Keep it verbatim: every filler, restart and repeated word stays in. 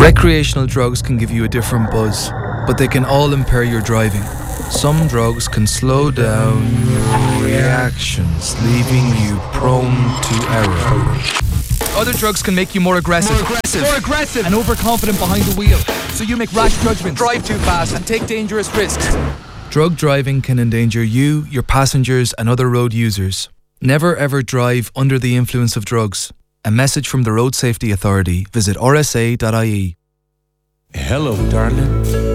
Recreational drugs can give you a different buzz, but they can all impair your driving. Some drugs can slow down your reactions, leaving you prone to error. Other drugs can make you more aggressive, More aggressive. more aggressive, and overconfident behind the wheel, so you make rash judgments, drive too fast, and take dangerous risks. Drug driving can endanger you, your passengers, and other road users. Never ever drive under the influence of drugs. A message from the Road Safety Authority. Visit r s a dot i e. Hello, darling.